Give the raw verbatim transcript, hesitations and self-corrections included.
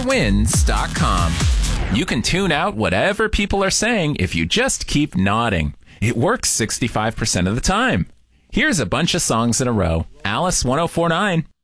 twins dot com. You can tune out whatever people are saying if you just keep nodding. It works sixty-five percent of the time. Here's a bunch of songs in a row. Alice one oh four point nine.